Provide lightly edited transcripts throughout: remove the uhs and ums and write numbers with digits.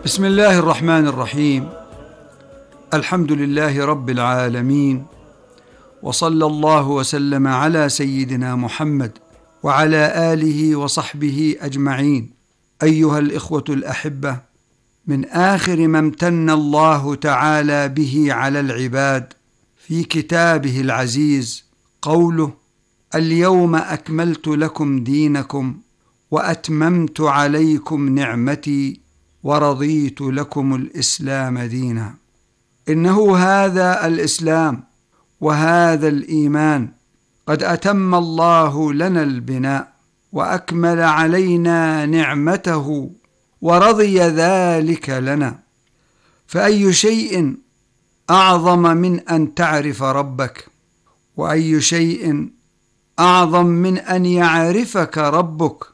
بسم الله الرحمن الرحيم. الحمد لله رب العالمين، وصلى الله وسلم على سيدنا محمد وعلى آله وصحبه أجمعين. أيها الإخوة الأحبة، من آخر ما امتن الله تعالى به على العباد في كتابه العزيز قوله: اليوم أكملت لكم دينكم وأتممت عليكم نعمتي ورضيت لكم الإسلام دينا. إنه هذا الإسلام وهذا الإيمان قد أتم الله لنا البناء وأكمل علينا نعمته ورضي ذلك لنا. فأي شيء أعظم من أن تعرف ربك، وأي شيء أعظم من أن يعرفك ربك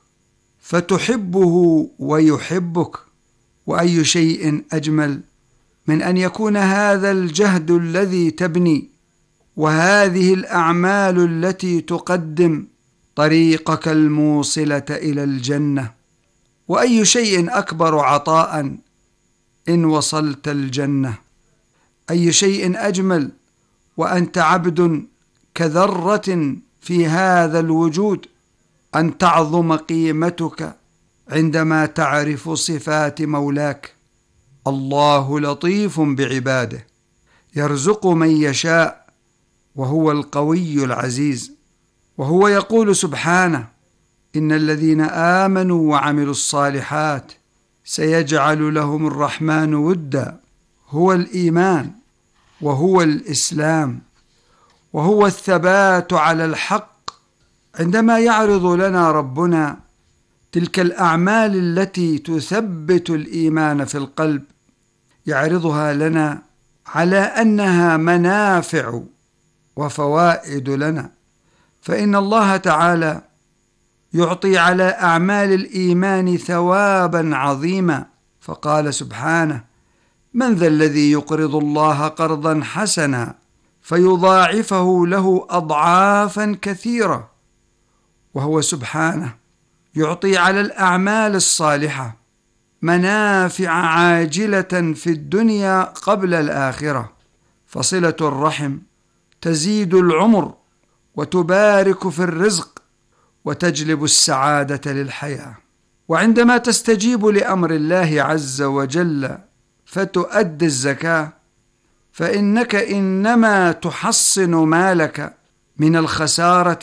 فتحبه ويحبك، وأي شيء أجمل من أن يكون هذا الجهد الذي تبني وهذه الأعمال التي تقدم طريقك الموصلة إلى الجنة. وأي شيء أكبر عطاء إن وصلت الجنة؟ أي شيء أجمل وأنت عبد كذرة في هذا الوجود أن تعظم قيمتك عندما تعرف صفات مولاك. الله لطيف بعباده يرزق من يشاء وهو القوي العزيز. وهو يقول سبحانه: إن الذين آمنوا وعملوا الصالحات سيجعل لهم الرحمن ودا. هو الإيمان وهو الإسلام وهو الثبات على الحق. عندما يعرض لنا ربنا تلك الأعمال التي تثبت الإيمان في القلب، يعرضها لنا على أنها منافع وفوائد لنا، فإن الله تعالى يعطي على أعمال الإيمان ثوابا عظيما. فقال سبحانه: من ذا الذي يقرض الله قرضا حسنا فيضاعفه له أضعافا كثيرة. وهو سبحانه يعطي على الأعمال الصالحة منافع عاجلة في الدنيا قبل الآخرة، فصلة الرحم تزيد العمر وتبارك في الرزق وتجلب السعادة للحياة. وعندما تستجيب لأمر الله عز وجل فتؤدي الزكاة، فإنك إنما تحصن مالك من الخسارة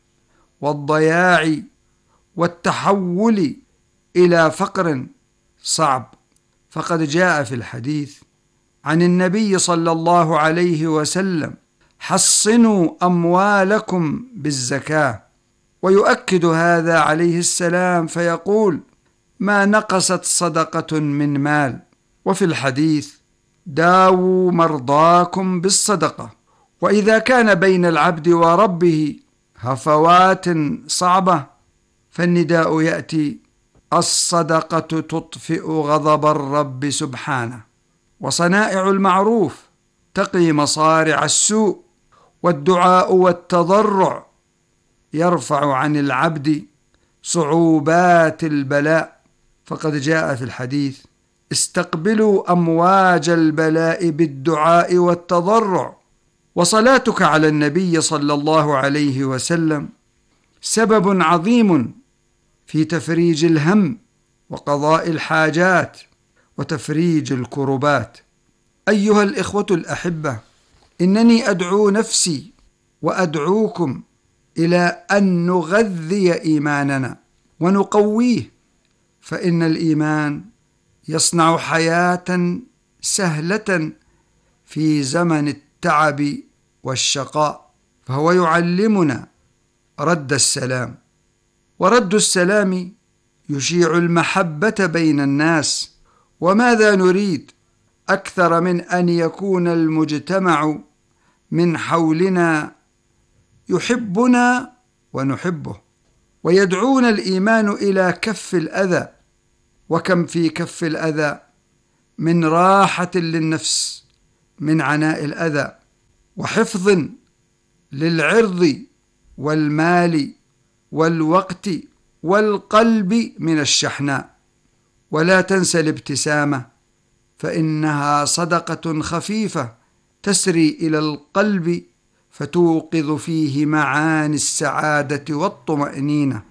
والضياع والتحول إلى فقر صعب. فقد جاء في الحديث عن النبي صلى الله عليه وسلم: حصنوا أموالكم بالزكاة. ويؤكد هذا عليه السلام فيقول: ما نقصت صدقة من مال. وفي الحديث: داووا مرضاكم بالصدقة. وإذا كان بين العبد وربه هفوات صعبة فالنداء يأتي: الصدقة تطفئ غضب الرب سبحانه، وصنائع المعروف تقي مصارع السوء، والدعاء والتضرع يرفع عن العبد صعوبات البلاء. فقد جاء في الحديث: استقبلوا أمواج البلاء بالدعاء والتضرع. وصلاتك على النبي صلى الله عليه وسلم سبب عظيم في تفريج الهم وقضاء الحاجات وتفريج الكربات. أيها الإخوة الأحبة، إنني أدعو نفسي وأدعوكم إلى أن نغذي إيماننا ونقويه، فإن الإيمان يصنع حياة سهلة في زمن التعب والشقاء، فهو يعلمنا رد السلام، ورد السلام يشيع المحبة بين الناس. وماذا نريد أكثر من أن يكون المجتمع من حولنا يحبنا ونحبه، ويدعون الإيمان إلى كف الأذى. وكم في كف الأذى من راحة للنفس من عناء الأذى، وحفظ للعرض والمال والوقت والقلب من الشحناء. ولا تنسى الابتسامة فإنها صدقة خفيفة تسري إلى القلب فتوقظ فيه معاني السعادة والطمأنينة.